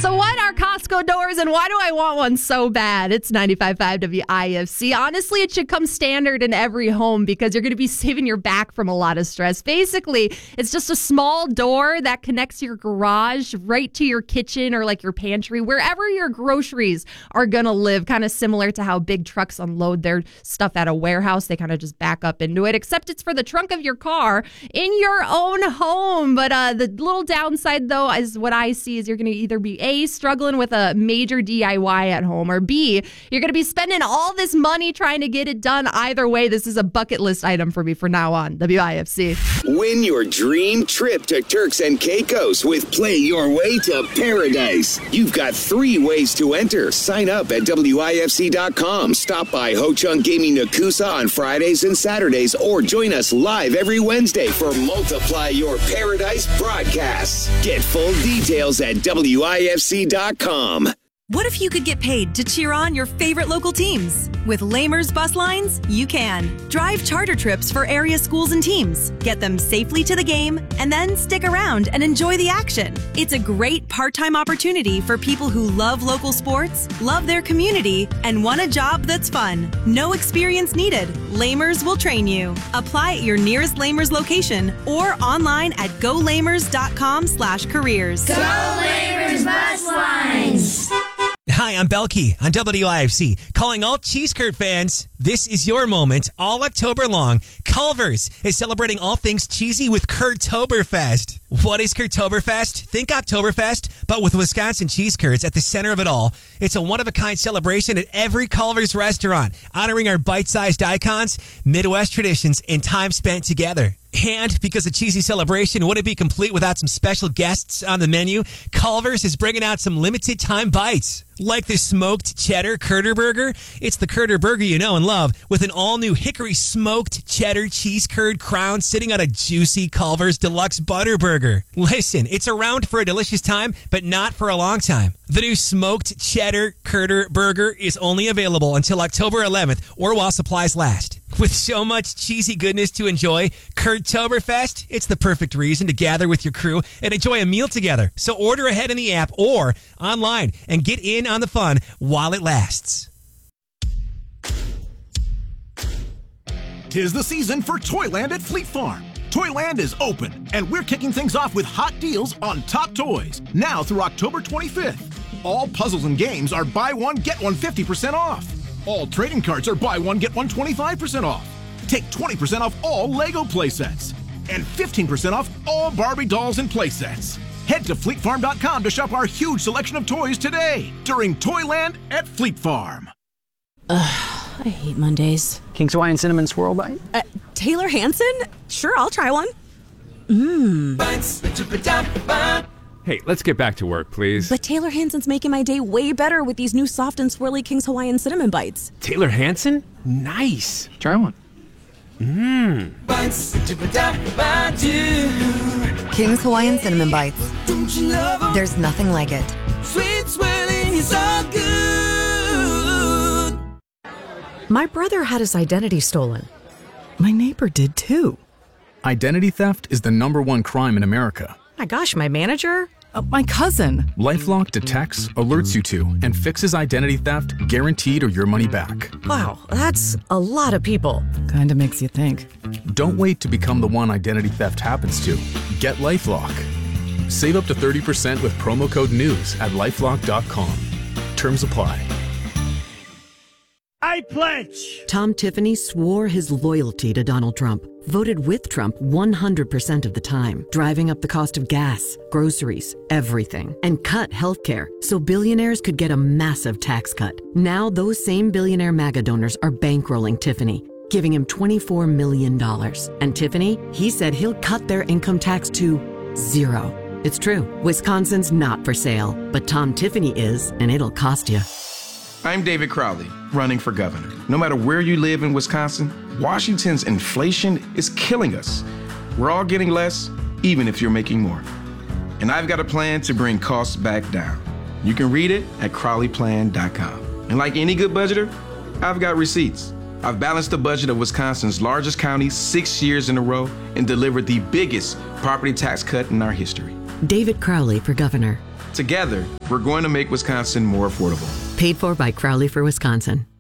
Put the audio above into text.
So what are Costco doors and why do I want one so bad? It's 95.5 WIFC. Honestly, it should come standard in every home because you're going to be saving your back from a lot of stress. Basically, it's just a small door that connects your garage right to your kitchen or like your pantry, wherever your groceries are going to live, kind of similar to how big trucks unload their stuff at a warehouse. They kind of just back up into it, except it's for the trunk of your car in your own home. But the little downside, though, is what I see is you're going to either be A, struggling with a major DIY at home, or B, you're going to be spending all this money trying to get it done. Either way, this is a bucket list item for me from now on. WIFC. Win your dream trip to Turks and Caicos with Play Your Way to Paradise. You've got 3 ways to enter. Sign up at WIFC.com. Stop by Ho Chunk Gaming Nakusa on Fridays and Saturdays, or join us live every Wednesday for Multiply Your Paradise broadcasts. Get full details at WIFC.com. What if you could get paid to cheer on your favorite local teams? With Lamers Bus Lines, you can. Drive charter trips for area schools and teams. Get them safely to the game, and then stick around and enjoy the action. It's a great part-time opportunity for people who love local sports, love their community, and want a job that's fun. No experience needed. Lamers will train you. Apply at your nearest Lamers location or online at golamers.com/careers. Go Lamers Bus Lines! Hi, I'm Belkey on WIFC, calling all cheese curd fans. This is your moment all October long. Culver's is celebrating all things cheesy with Curtoberfest. What is Curtoberfest? Think Oktoberfest, but with Wisconsin cheese curds at the center of it all. It's a one-of-a-kind celebration at every Culver's restaurant, honoring our bite-sized icons, Midwest traditions, and time spent together. And because a cheesy celebration wouldn't be complete without some special guests on the menu, Culver's is bringing out some limited time bites. Like the smoked cheddar Curder Burger. It's the Curder Burger you know and love, with an all-new hickory smoked cheddar cheese curd crown sitting on a juicy Culver's Deluxe Butter Burger. Listen, it's around for a delicious time, but not for a long time. The new smoked cheddar Curder Burger is only available until October 11th or while supplies last. With so much cheesy goodness to enjoy, Curtoberfest, it's the perfect reason to gather with your crew and enjoy a meal together. So order ahead in the app or online and get in on the fun while it lasts. 'Tis the season for Toyland at Fleet Farm. Toyland is open, and we're kicking things off with hot deals on top toys, now through October 25th. All puzzles and games are buy one, get one 50% off. All trading cards are buy one, get one 25% off. Take 20% off all Lego playsets. And 15% off all Barbie dolls and playsets. Head to FleetFarm.com to shop our huge selection of toys today during Toyland at Fleet Farm. I hate Mondays. King's Hawaiian Cinnamon Swirl Bite? Taylor Hanson? Sure, I'll try one. Hey, let's get back to work, please. But Taylor Hanson's making my day way better with these new soft and swirly King's Hawaiian Cinnamon Bites. Taylor Hanson? Nice. Try one. King's Hawaiian Cinnamon Bites. There's nothing like it. Sweet swirling is all good. My brother had his identity stolen. My neighbor did too. Identity theft is the #1 crime in America. My gosh, my manager? My cousin. LifeLock detects, alerts you to, and fixes identity theft guaranteed or your money back. Wow, that's a lot of people. Kinda makes you think. Don't wait to become the one identity theft happens to. Get LifeLock. Save up to 30% with promo code NEWS at LifeLock.com. Terms apply. I pledge! Tom Tiffany swore his loyalty to Donald Trump, voted with Trump 100% of the time, driving up the cost of gas, groceries, everything, and cut healthcare so billionaires could get a massive tax cut. Now those same billionaire MAGA donors are bankrolling Tiffany, giving him $24 million. And Tiffany, he said he'll cut their income tax to 0. It's true, Wisconsin's not for sale, but Tom Tiffany is, and it'll cost you. I'm David Crowley, running for governor. No matter where you live in Wisconsin, Washington's inflation is killing us. We're all getting less, even if you're making more. And I've got a plan to bring costs back down. You can read it at CrowleyPlan.com. And like any good budgeter, I've got receipts. I've balanced the budget of Wisconsin's largest county 6 years in a row and delivered the biggest property tax cut in our history. David Crowley for governor. Together, we're going to make Wisconsin more affordable. Paid for by Crowley for Wisconsin.